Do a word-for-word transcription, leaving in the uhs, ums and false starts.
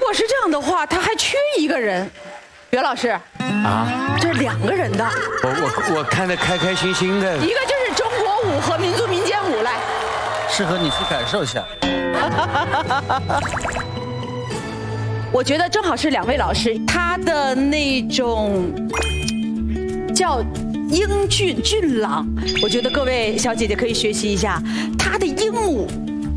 果是这样的话，他还缺一个人，袁老师啊，这两个人的。 我我我看得开开心心的。 一个就是中国舞和民族民间舞，来， 适合你去感受一下。 我觉得正好是两位老师，他的那种叫英俊俊朗，我觉得各位小姐姐可以学习一下他的英舞。